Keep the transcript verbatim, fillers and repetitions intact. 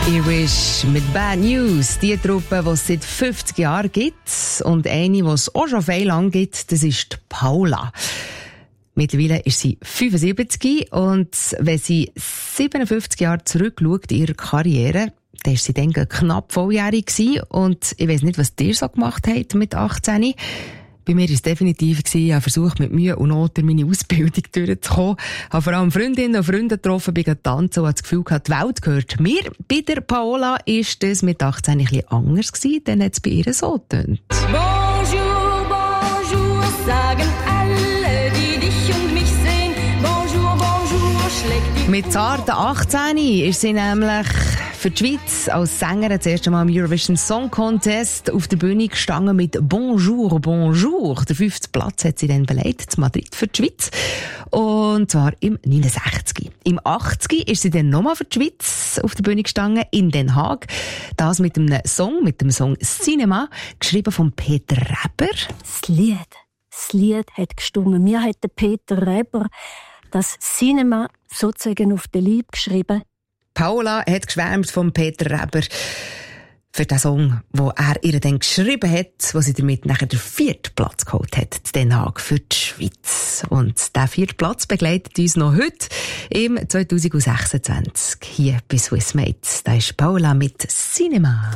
Irish mit Bad News. Die Truppe, die es seit fünfzig Jahren gibt. Und eine, die es auch schon viel lang gibt, das ist die Paula. Mittlerweile ist sie fünfundsiebzig und wenn sie siebenundfünfzig Jahre zurückschaut in ihrer Karriere, dann war sie dann knapp volljährig gewesen. Und ich weiss nicht, was ihr so gemacht habt mit achtzehn. Bei mir war es definitiv, ich habe versucht, mit Mühe und Not meine Ausbildung durchzukommen. Ich habe vor allem Freundinnen und Freunde getroffen, bin tanzen und habe das Gefühl gehabt, die Welt gehört mir. Bei der Paola ist das mit achtzehn ein bisschen anders gewesen, dann hat es bei ihr so getönt. Bonjour, bonjour, sagen alle, die dich und mich sehen. Bonjour, bonjour, schlägt die... Mit zarten achtzehn ist sie nämlich für die Schweiz als Sängerin das erste Mal im Eurovision Song Contest auf der Bühne gestanden mit Bonjour, Bonjour. Der fünften Platz hat sie dann belegt, in Madrid für die Schweiz. Und zwar im neunundsechzig. Im achtzig ist sie dann nochmal für die Schweiz auf der Bühne gestanden, in Den Haag. Das mit einem Song, mit dem Song Cinema, geschrieben von Peter Reber. Das Lied, das Lied hat gestimmt. Mir hat der Peter Reber das Cinema sozusagen auf den Leib geschrieben. Paula hat geschwärmt von Peter Reber für den Song, den er ihr dann geschrieben hat, wo sie damit nachher den vierten Platz geholt hat, in Den Haag für die Schweiz. Und der vierte Platz begleitet uns noch heute im zwanzig sechsundzwanzig hier bei Swissmate. Da ist Paula mit Cinema.